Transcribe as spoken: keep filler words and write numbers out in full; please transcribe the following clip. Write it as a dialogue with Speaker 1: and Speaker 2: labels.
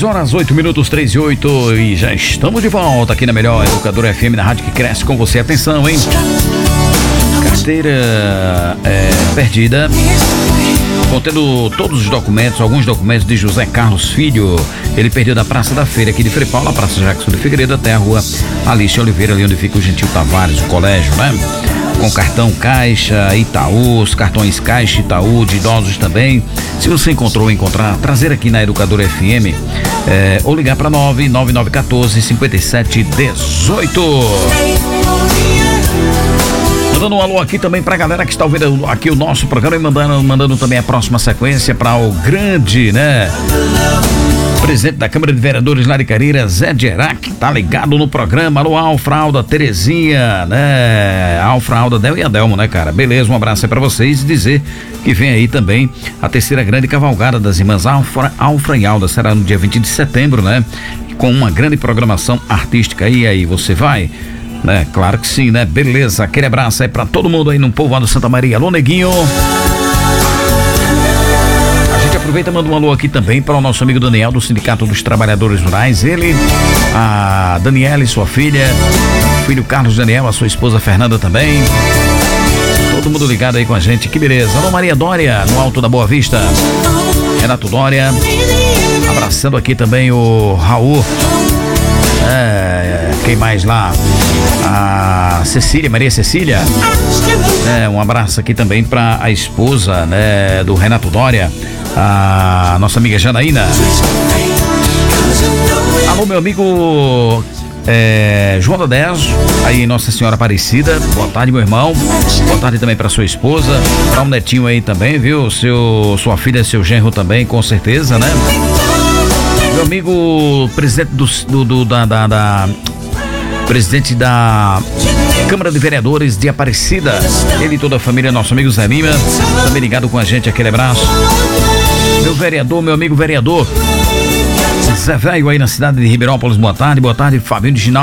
Speaker 1: três horas, oito minutos, três e oito, e já estamos de volta aqui na melhor Educadora F M, na rádio que cresce com você. Atenção, hein? Carteira é, perdida, contendo todos os documentos, alguns documentos de José Carlos Filho. Ele perdeu da Praça da Feira aqui de Frei Paulo, a Praça Jackson de Figueiredo, até a rua Alice Oliveira, ali onde fica o Gentil Tavares, o colégio, né? Com cartão Caixa, Itaú, os cartões Caixa, Itaú, de idosos também. Se você encontrou ou encontrar, trazer aqui na Educadora F M, é, ou ligar para nove nove nove um quatro, cinco sete um oito. Mandando um alô aqui também pra galera que está ouvindo aqui o nosso programa e mandando, mandando também a próxima sequência para o grande, né? Presidente da Câmara de Vereadores lá de Careira, Zé Gerac, tá ligado no programa. Alô, Alfralda, Terezinha, né? Alfralda, Del e Adelmo, né, cara? Beleza, um abraço aí pra vocês e dizer que vem aí também a terceira grande cavalgada das irmãs Alfra, Alfra e Alda. Será no dia vinte de setembro, né? Com uma grande programação artística. E aí, você vai? Né? Claro que sim, né? Beleza, aquele abraço aí pra todo mundo aí no povoado Santa Maria. Alô, Neguinho. Aproveita e manda um alô aqui também para o nosso amigo Daniel do Sindicato dos Trabalhadores Rurais. Ele, a Daniela e sua filha, o filho Carlos Daniel, a sua esposa Fernanda também. Todo mundo ligado aí com a gente, que beleza. Alô, Maria Dória, no Alto da Boa Vista. Renato Dória, abraçando aqui também o Raul. É, quem mais lá? A Cecília, Maria Cecília. É, um abraço aqui também para a esposa, né, do Renato Dória, a nossa amiga Janaína. Alô, meu amigo é, João da dez, aí Nossa Senhora Aparecida. Boa tarde, meu irmão. Boa tarde também para sua esposa, para um netinho aí também, viu? Seu, sua filha, seu genro também, com certeza, né? Meu amigo presidente do, do, do da, da, da presidente da Câmara de Vereadores de Aparecida, ele e toda a família, nosso amigo Zé Lima, também ligado com a gente, aquele abraço. Meu vereador, meu amigo vereador Zé Velho aí na cidade de Ribeirópolis, boa tarde, boa tarde, Fabinho de Ginal.